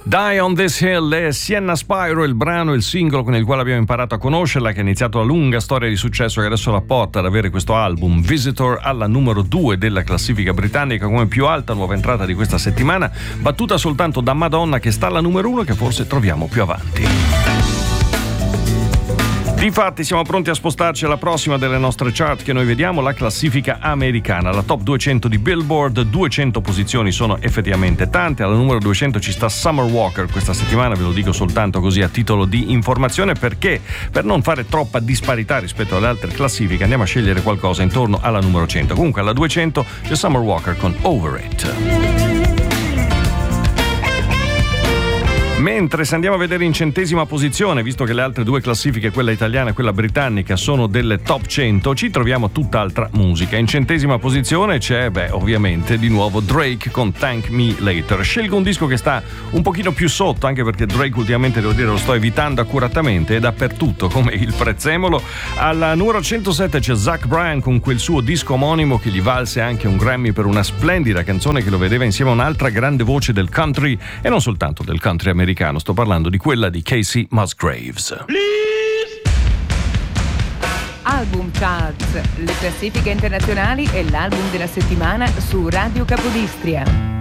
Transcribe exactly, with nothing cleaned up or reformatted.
Die on This Hill è Sienna Spyro, il brano, il singolo con il quale abbiamo imparato a conoscerla, che ha iniziato la lunga storia di successo che adesso la porta ad avere questo album Visitor alla numero due della classifica britannica come più alta nuova entrata di questa settimana, battuta soltanto da Madonna che sta alla numero uno, che forse troviamo più avanti. Difatti siamo pronti a spostarci alla prossima delle nostre chart che noi vediamo, la classifica americana, la top duecento di Billboard. Duecento posizioni sono effettivamente tante. Alla numero duecento ci sta Summer Walker questa settimana, ve lo dico soltanto così a titolo di informazione, perché per non fare troppa disparità rispetto alle altre classifiche andiamo a scegliere qualcosa intorno alla numero cento. Comunque alla duecento c'è Summer Walker con Over It. Mentre se andiamo a vedere in centesima posizione, visto che le altre due classifiche, quella italiana e quella britannica, sono delle top cento, ci troviamo tutt'altra musica. In centesima posizione c'è, beh, ovviamente di nuovo Drake con Thank Me Later. Scelgo un disco che sta un pochino più sotto, anche perché Drake ultimamente, devo dire, lo sto evitando accuratamente e dappertutto come il prezzemolo. Alla numero centosette c'è Zach Bryan con quel suo disco omonimo che gli valse anche un Grammy per una splendida canzone che lo vedeva insieme a un'altra grande voce del country, e non soltanto del country americano. Sto parlando di quella di Casey Musgraves. Please. Album Charts, le classifiche internazionali e l'album della settimana su Radio Capodistria.